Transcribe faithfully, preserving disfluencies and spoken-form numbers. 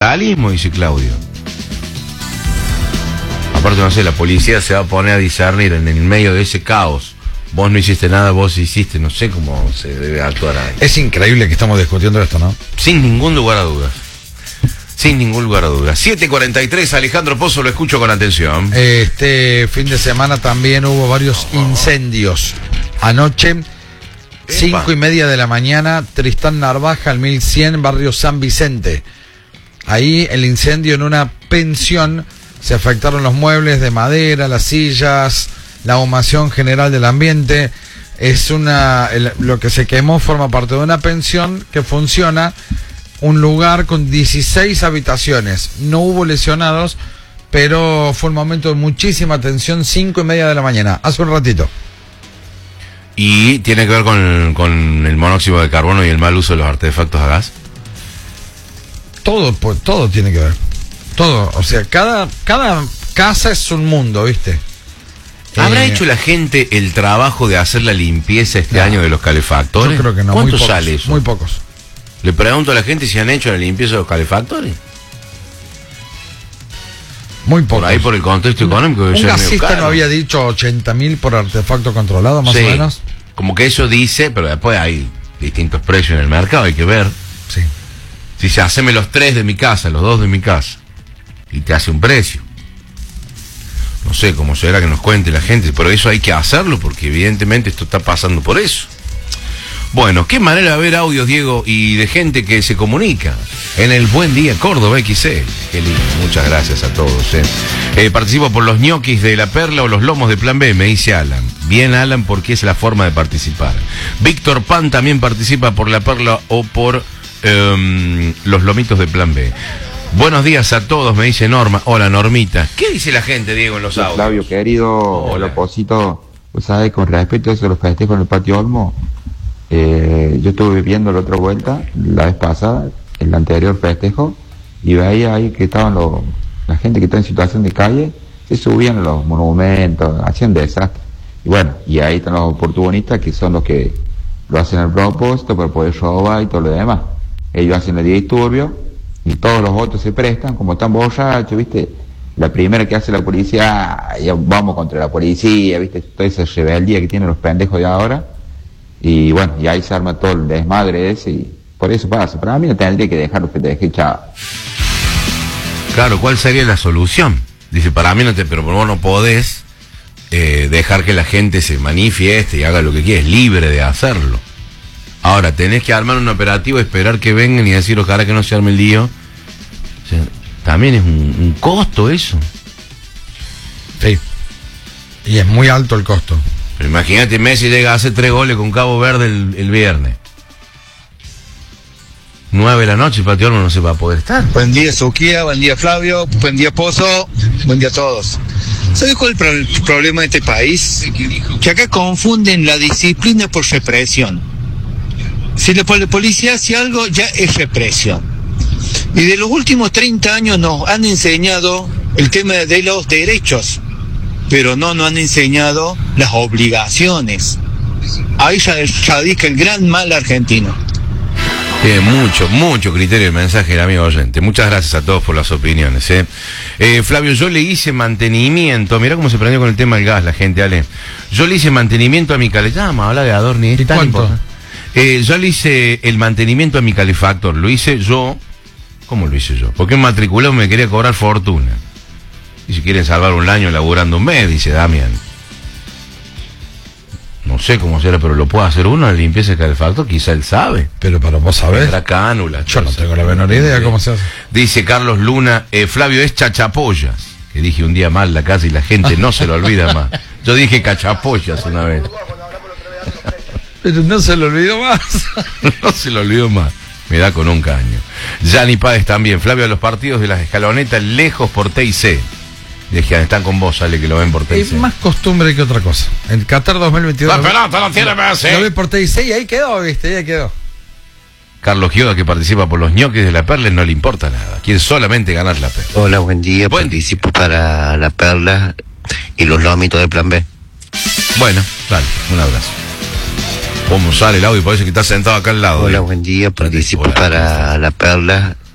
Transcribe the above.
sindicalismo, dice Claudio. Aparte, no sé, la policía se va a poner a discernir en el medio de ese caos. Vos no hiciste nada, vos hiciste, no sé cómo se debe actuar ahí. Es increíble que estamos discutiendo esto, ¿no? Sin ningún lugar a dudas. Sin ningún lugar a dudas. siete cuarenta y tres, Alejandro Pozo, lo escucho con atención. Este fin de semana también hubo varios incendios. Anoche, cinco y media de la mañana, Tristán Narvaja, al mil cien, barrio San Vicente. Ahí el incendio en una pensión. Se afectaron los muebles de madera, las sillas, la ahumación general del ambiente. Es una, el, lo que se quemó forma parte de una pensión que funciona, un lugar con dieciséis habitaciones. No hubo lesionados, pero fue un momento de muchísima tensión, cinco y media de la mañana, hace un ratito. ¿Y tiene que ver con, con el monóxido de carbono y el mal uso de los artefactos a gas? Todo, pues, todo tiene que ver. Todo, o sea, cada, cada casa es un mundo, ¿viste? ¿Habrá eh, hecho la gente el trabajo de hacer la limpieza este no, año de los calefactores? Yo creo que no. ¿Cuánto muy pocos, sale eso? Muy pocos. Le pregunto a la gente si han hecho la limpieza de los calefactores. Muy pocos. Por ahí, por el contexto económico. Un gasista no había dicho ochenta mil por artefacto controlado, más sí, o menos. Como que eso dice, pero después hay distintos precios en el mercado, hay que ver. Sí. Si se haceme los tres de mi casa, los dos de mi casa, y te hace un precio. No sé cómo será que nos cuente la gente, pero eso hay que hacerlo porque evidentemente esto está pasando por eso. Bueno, qué manera de ver audios, Diego, y de gente que se comunica en el Buen Día Córdoba X C. Qué lindo, muchas gracias a todos. Eh. Eh, participo por los ñoquis de La Perla o los lomos de Plan B, me dice Alan. Bien, Alan, porque es la forma de participar. Víctor Pan también participa por La Perla o por eh, los lomitos de Plan B. Buenos días a todos, me dice Norma. Hola, Normita. ¿Qué dice la gente, Diego, en los audios? Flavio, querido, hola, hola Posito. Pues sabes, con respecto a eso de los festejos en el Patio Olmo, eh, yo estuve viendo la otra vuelta, la vez pasada, el anterior festejo, y veía ahí que estaban los, la gente que está en situación de calle, se subían a los monumentos, hacían desastre. Y bueno, y ahí están los oportunistas que son los que lo hacen al propósito para poder robar y todo lo demás. Ellos hacen el disturbio y todos los otros se prestan, como están borrachos, ¿viste? La primera que hace la policía, ya vamos contra la policía, ¿viste? Toda esa rebeldía que tienen los pendejos de ahora. Y bueno, y ahí se arma todo el desmadre ese y por eso pasa. Pero a mí no tendría que dejarlo que te deje echado. Claro, ¿cuál sería la solución? Dice, para mí no te, pero vos no podés eh, dejar que la gente se manifieste y haga lo que quiera, es libre de hacerlo. Ahora, tenés que armar un operativo, esperar que vengan y decir, ojalá que no se arme el lío. O sea, también es un, un costo eso. Sí. Y es muy alto el costo. Pero imagínate, Messi llega a hacer tres goles con Cabo Verde el, el viernes. Nueve de la noche, el Patio Olmo no se va a poder estar. Buen día, Suquía, buen día, Flavio, buen día, Pozo, buen día a todos. ¿Sabes cuál es el pro- problema de este país? Que acá confunden la disciplina por represión. Si la policía hace algo, ya es represión. Y de los últimos treinta años nos han enseñado el tema de los derechos, pero no nos han enseñado las obligaciones. Ahí ya radica el gran mal argentino. Tiene mucho, mucho criterio el mensaje del amigo oyente. Muchas gracias a todos por las opiniones. ¿eh? Eh, Flavio, yo le hice mantenimiento. Mirá cómo se prendió con el tema del gas la gente, Ale. Yo le hice mantenimiento a mi calefactor. Ya, habla de Adorni. ¿Y cuánto? Eh, yo le hice el mantenimiento a mi calefactor. Lo hice yo. ¿Cómo lo hice yo? Porque un matriculado me quería cobrar fortuna. Y si quieren salvar un año laburando un mes, dice Damián. No sé cómo será, pero lo puede hacer uno, la limpieza del calefactor, quizá él sabe. Pero para vos sabés. La cánula. Yo no tengo la menor idea cómo se hace. Dice Carlos Luna, eh, Flavio es chachapollas. Que dije un día mal la casa y la gente no se lo olvida más. Yo dije cachapollas una vez. Pero no se lo olvidó más. No se lo olvidó más. Me da con un caño. Yanni Páez también. Flavio, a los partidos de las escalonetas lejos por T I C. Dije, están con vos, sale que lo ven por T I C. Es más costumbre que otra cosa. En Qatar dos mil veintidós. La pelota no tiene más, ¿eh? Lo ven por T I C y ahí quedó, viste, ahí quedó. Carlos Gioda, que participa por los ñoquis de La Perla, no le importa nada. Quiere solamente ganar La Perla. Hola, buen día. Buen Participo para La Perla y los lomitos de Plan B. Bueno, dale, un abrazo. ¿Cómo sale el audio? Parece que está sentado acá al lado. Hola, ¿eh? buen día. Participo Hola. para La Perla